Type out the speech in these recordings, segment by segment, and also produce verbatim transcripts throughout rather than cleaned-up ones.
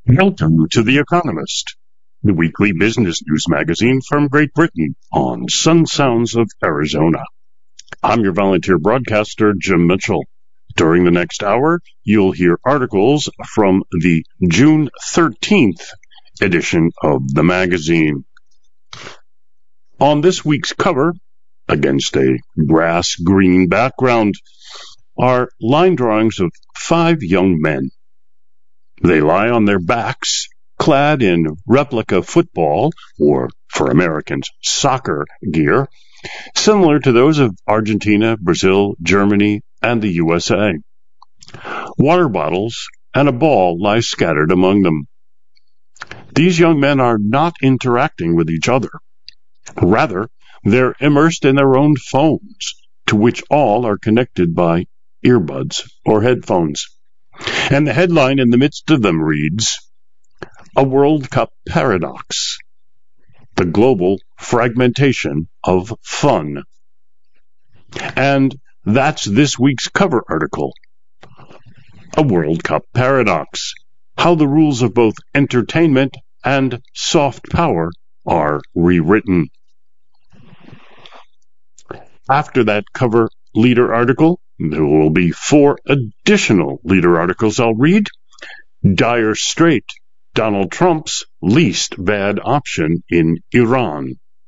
Welcome to The Economist, the weekly business news magazine from Great Britain on Sun Sounds of Arizona. I'm your volunteer broadcaster, Jim Mitchell. During the next hour, you'll hear articles from the June thirteenth edition of the magazine. On this week's cover, against a grass-green background, are line drawings of five young men. They lie on their backs, clad in replica football, or for Americans, soccer gear, similar to those of Argentina, Brazil, Germany, and the U S A. Water bottles and a ball lie scattered among them. These young men are not interacting with each other. Rather, they're immersed in their own phones, to which all are connected by earbuds or headphones. And the headline in the midst of them reads, "A World Cup Paradox, the Global Fragmentation of Fun." And that's this week's cover article. A World Cup Paradox, how the rules of both entertainment and soft power are rewritten. After that cover leader article, there will be four additional leader articles I'll read. Dire Strait, Donald Trump's least bad option in Iran.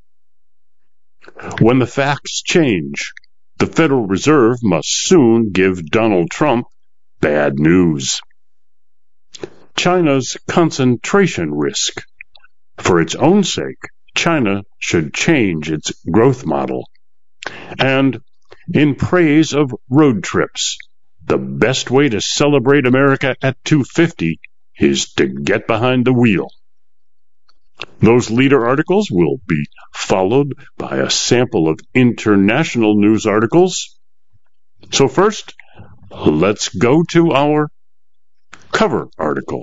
When the facts change, the Federal Reserve must soon give Donald Trump bad news. China's concentration risk. For its own sake, China should change its growth model. And in praise of road trips, the best way to celebrate America at two fifty is to get behind the wheel. Those leader articles will be followed by a sample of international news articles. So first, let's go to our cover article.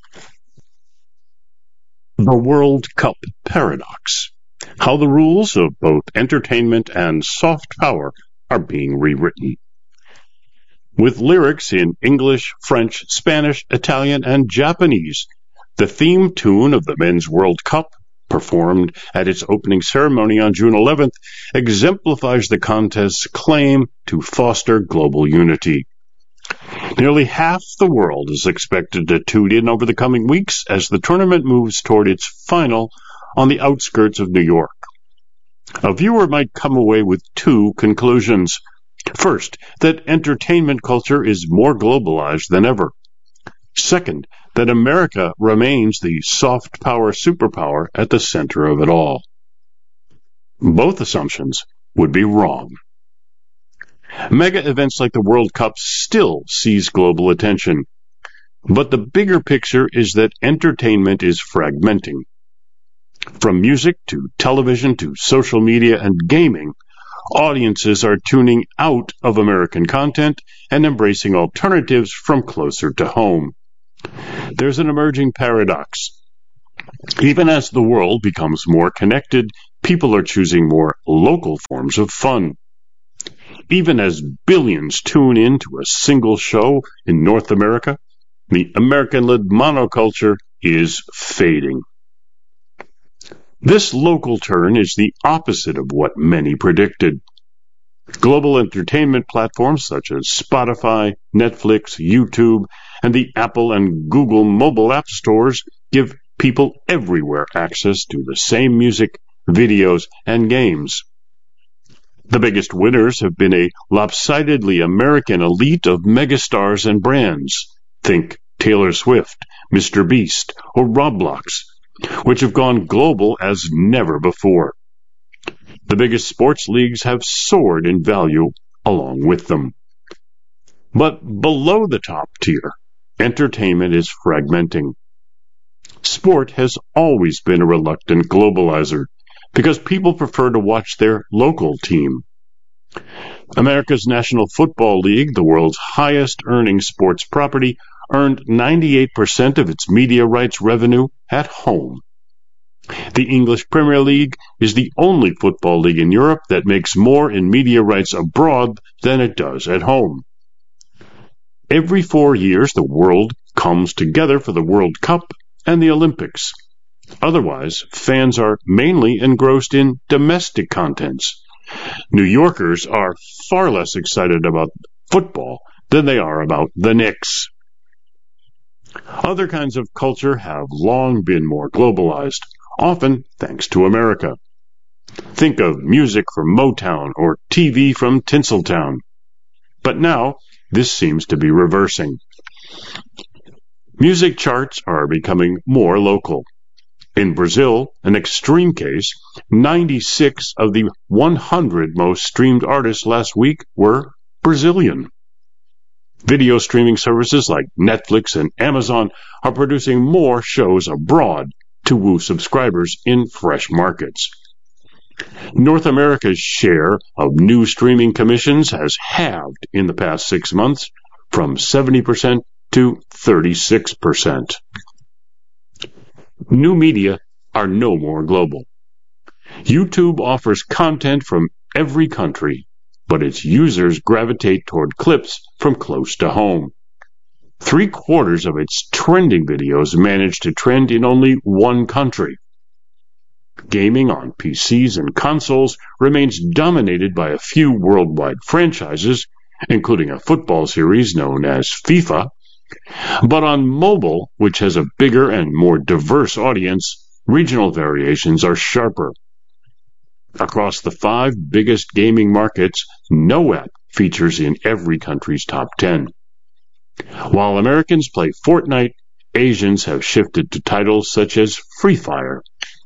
The World Cup Paradox, how the rules of both entertainment and soft power are being rewritten. With lyrics in English, French, Spanish, Italian, and Japanese, the theme tune of the Men's World Cup, performed at its opening ceremony on June eleventh, exemplifies the contest's claim to foster global unity. Nearly half the world is expected to tune in over the coming weeks as the tournament moves toward its final on the outskirts of New York. A viewer might come away with two conclusions. First, that entertainment culture is more globalized than ever. Second, that America remains the soft power superpower at the center of it all. Both assumptions would be wrong. Mega events like the World Cup still seize global attention. But the bigger picture is that entertainment is fragmenting. From music to television to social media and gaming, audiences are tuning out of American content and embracing alternatives from closer to home. There's an emerging paradox. Even as the world becomes more connected, people are choosing more local forms of fun. Even as billions tune in to a single show in North America, the American-led monoculture is fading. This local turn is the opposite of what many predicted. Global entertainment platforms such as Spotify, Netflix, YouTube, and the Apple and Google mobile app stores give people everywhere access to the same music, videos, and games. The biggest winners have been a lopsidedly American elite of megastars and brands. Think Taylor Swift, Mister Beast, or Roblox, which have gone global as never before. The biggest sports leagues have soared in value along with them. But below the top tier, entertainment is fragmenting. Sport has always been a reluctant globalizer because people prefer to watch their local team. America's National Football League, the world's highest-earning sports property, earned ninety-eight percent of its media rights revenue at home. The English Premier League is the only football league in Europe that makes more in media rights abroad than it does at home. Every four years, the world comes together for the World Cup and the Olympics. Otherwise, fans are mainly engrossed in domestic contents. New Yorkers are far less excited about football than they are about the Knicks. Other kinds of culture have long been more globalized, often thanks to America. Think of music from Motown or T V from Tinseltown. But now, this seems to be reversing. Music charts are becoming more local. In Brazil, an extreme case, ninety-six of the one hundred most streamed artists last week were Brazilian. Video streaming services like Netflix and Amazon are producing more shows abroad to woo subscribers in fresh markets. North America's share of new streaming commissions has halved in the past six months, from seventy percent to thirty-six percent. New media are no more global. YouTube offers content from every country, but its users gravitate toward clips from close to home. Three quarters of its trending videos manage to trend in only one country. Gaming on P Cs and consoles remains dominated by a few worldwide franchises, including a football series known as FIFA. But on mobile, which has a bigger and more diverse audience, regional variations are sharper. Across the five biggest gaming markets, no app features in every country's top ten. While Americans play Fortnite, Asians have shifted to titles such as Free Fire.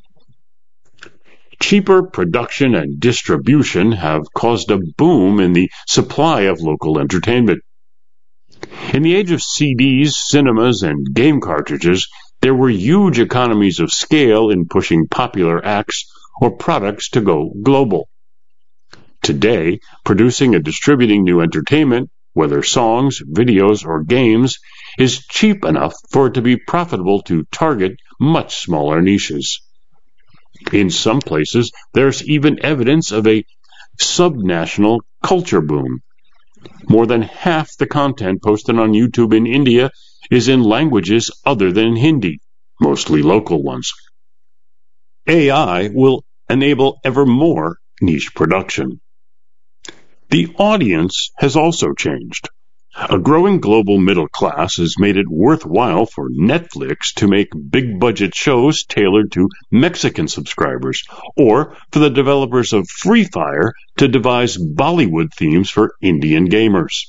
Cheaper production and distribution have caused a boom in the supply of local entertainment. In the age of C Ds, cinemas, and game cartridges, there were huge economies of scale in pushing popular acts or products to go global. Today, producing and distributing new entertainment, whether songs, videos, or games, is cheap enough for it to be profitable to target much smaller niches. In some places, there's even evidence of a subnational culture boom. More than half the content posted on YouTube in India is in languages other than Hindi, mostly local ones. A I will enable ever more niche production. The audience has also changed. A growing global middle class has made it worthwhile for Netflix to make big-budget shows tailored to Mexican subscribers, or for the developers of Free Fire to devise Bollywood themes for Indian gamers.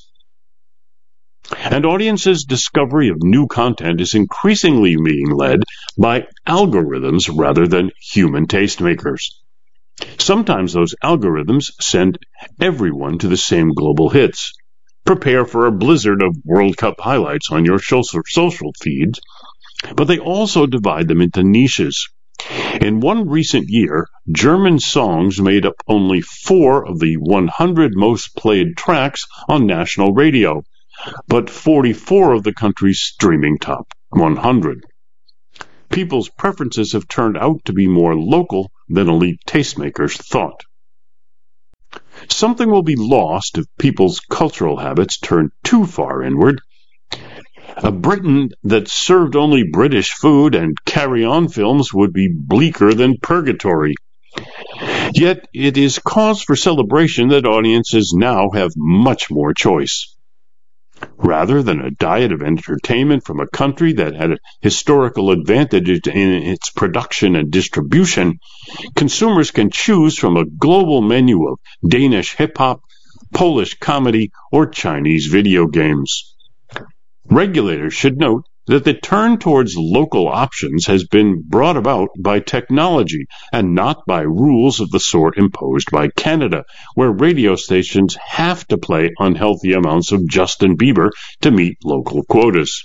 And audiences' discovery of new content is increasingly being led by algorithms rather than human tastemakers. Sometimes those algorithms send everyone to the same global hits. Prepare for a blizzard of World Cup highlights on your social feeds, but they also divide them into niches. In one recent year, German songs made up only four of the one hundred most played tracks on national radio, but forty-four of the country's streaming top one hundred. People's preferences have turned out to be more local than elite tastemakers thought. Something will be lost if people's cultural habits turn too far inward. A Britain that served only British food and carry-on films would be bleaker than purgatory. Yet it is cause for celebration that audiences now have much more choice. Rather than a diet of entertainment from a country that had a historical advantage in its production and distribution, consumers can choose from a global menu of Danish hip-hop, Polish comedy, or Chinese video games. Regulators should note that the turn towards local options has been brought about by technology and not by rules of the sort imposed by Canada, where radio stations have to play unhealthy amounts of Justin Bieber to meet local quotas.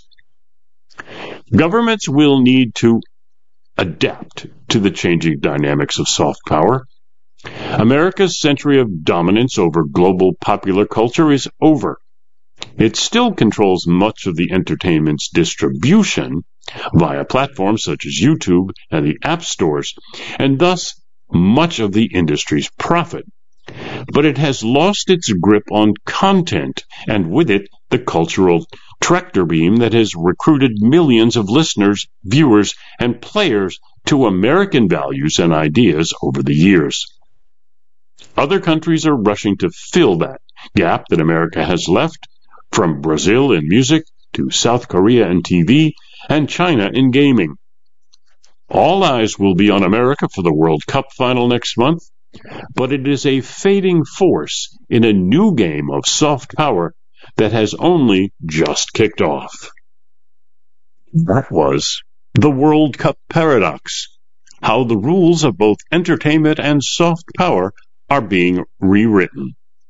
Governments will need to adapt to the changing dynamics of soft power. America's century of dominance over global popular culture is over. It still controls much of the entertainment's distribution via platforms such as YouTube and the app stores, and thus much of the industry's profit. But it has lost its grip on content, and with it, the cultural tractor beam that has recruited millions of listeners, viewers, and players to American values and ideas over the years. Other countries are rushing to fill that gap that America has left, from Brazil in music to South Korea in T V and China in gaming. All eyes will be on America for the World Cup final next month, but it is a fading force in a new game of soft power that has only just kicked off. That was the World Cup Paradox, how the rules of both entertainment and soft power are being rewritten.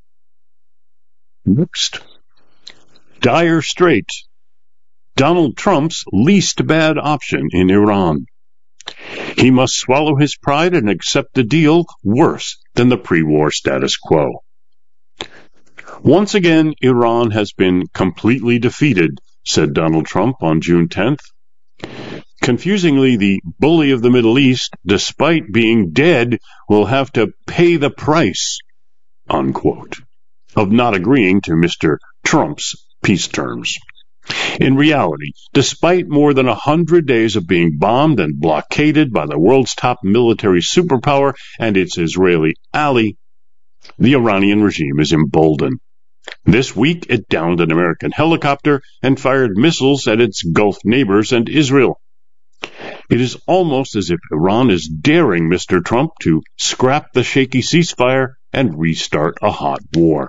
Next, dire straits. Donald Trump's least bad option in Iran. He must swallow his pride and accept a deal worse than the pre-war status quo. Once again, Iran has been completely defeated, said Donald Trump on June tenth. Confusingly, the bully of the Middle East, despite being dead, will have to pay the price, unquote, of not agreeing to Mister Trump's peace terms. In reality, despite more than a hundred days of being bombed and blockaded by the world's top military superpower and its Israeli ally, the Iranian regime is emboldened. This week, it downed an American helicopter and fired missiles at its Gulf neighbors and Israel. It is almost as if Iran is daring Mister Trump to scrap the shaky ceasefire and restart a hot war.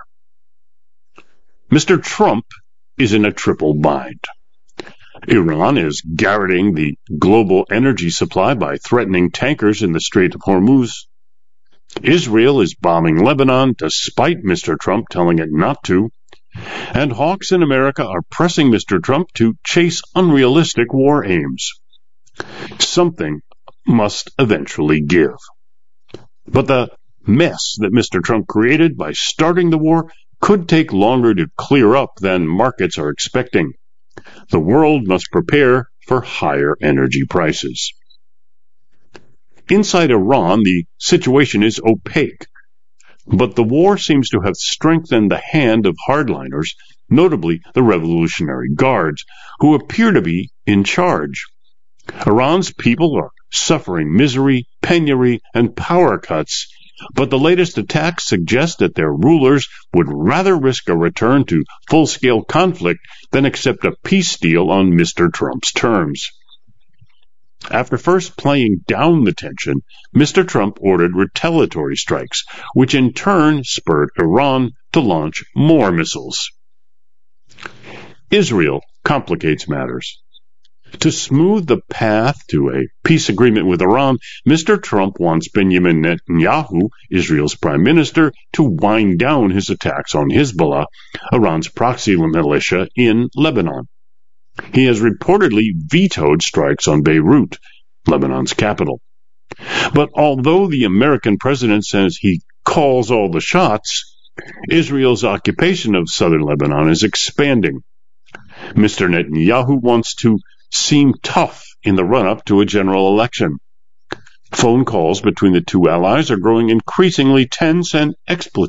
Mister Trump is in a triple bind. Iran is garroting the global energy supply by threatening tankers in the Strait of Hormuz. Israel is bombing Lebanon despite Mister Trump telling it not to. And hawks in America are pressing Mister Trump to chase unrealistic war aims. Something must eventually give. But the mess that Mister Trump created by starting the war could take longer to clear up than markets are expecting. The world must prepare for higher energy prices. Inside Iran, the situation is opaque, but the war seems to have strengthened the hand of hardliners, notably the Revolutionary Guards, who appear to be in charge. Iran's people are suffering misery, penury, and power cuts, but the latest attacks suggest that their rulers would rather risk a return to full-scale conflict than accept a peace deal on Mister Trump's terms. After first playing down the tension, Mister Trump ordered retaliatory strikes, which in turn spurred Iran to launch more missiles. Israel complicates matters. To smooth the path to a peace agreement with Iran, Mister Trump wants Benjamin Netanyahu, Israel's prime minister, to wind down his attacks on Hezbollah, Iran's proxy militia in Lebanon. He has reportedly vetoed strikes on Beirut, Lebanon's capital. But although the American president says he calls all the shots, Israel's occupation of southern Lebanon is expanding. Mister Netanyahu wants to seem tough in the run-up to a general election. Phone calls between the two allies are growing increasingly tense and expletive.